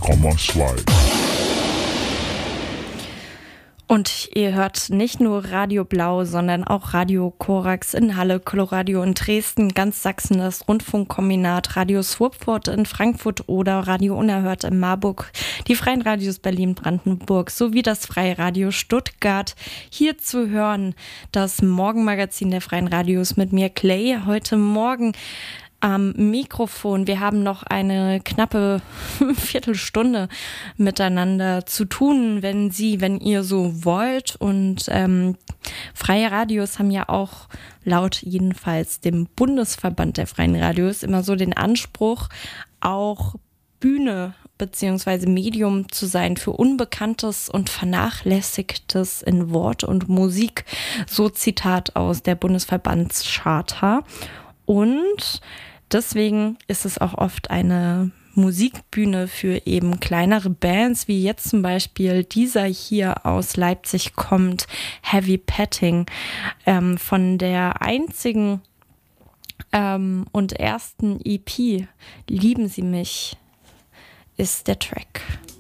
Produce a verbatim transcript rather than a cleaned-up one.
Komma zwei. Und ihr hört nicht nur Radio Blau, sondern auch Radio Korax in Halle, Coloradio in Dresden, ganz Sachsen, das Rundfunkkombinat, Radio Swupfurt in Frankfurt oder Radio Unerhört in Marburg, die Freien Radios Berlin, Brandenburg sowie das Freie Radio Stuttgart. Hier zu hören das Morgenmagazin der Freien Radios mit mir, Clay, heute Morgen am Mikrofon. Wir haben noch eine knappe Viertelstunde miteinander zu tun, wenn Sie, wenn ihr so wollt. Und ähm, Freie Radios haben ja auch laut jedenfalls dem Bundesverband der Freien Radios immer so den Anspruch, auch Bühne beziehungsweise Medium zu sein für Unbekanntes und Vernachlässigtes in Wort und Musik. So Zitat aus der Bundesverbandscharta. Und deswegen ist es auch oft eine Musikbühne für eben kleinere Bands, wie jetzt zum Beispiel dieser hier aus Leipzig kommt, Heavy Petting. Ähm, von der einzigen ähm, und ersten E P, Lieben Sie mich, ist der Track.